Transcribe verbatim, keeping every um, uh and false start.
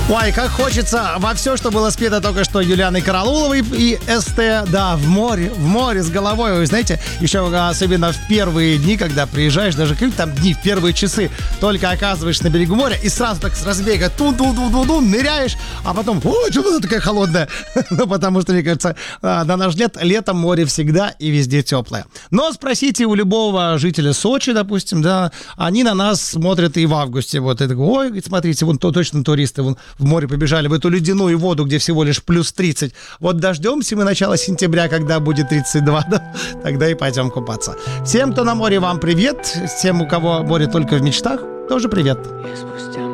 Ой, как хочется во все, что было спето только что Юлианой Карауловой и СТ, да, в море, в море с головой. Вы знаете, еще особенно в первые дни, когда приезжаешь, даже какие там дни, в первые часы, только оказываешься на берегу моря и сразу так с разбега тун-тун-тун-тун-тун ныряешь, а потом, ой, что она такая холодная? Ну, потому что, мне кажется, на наш лет, летом море всегда и везде теплое. Но спросите у любого жителя Сочи, допустим, да, они на нас смотрят и в августе. Вот, и такой, ой, смотрите, вон то, точно туристы вон в море побежали, в эту ледяную воду, где всего лишь плюс тридцать. Вот дождемся мы начала сентября, когда будет тридцать два, да, тогда и пойдем купаться. Всем, кто на море, вам привет. Всем, у кого море только в мечтах, тоже привет. И спустя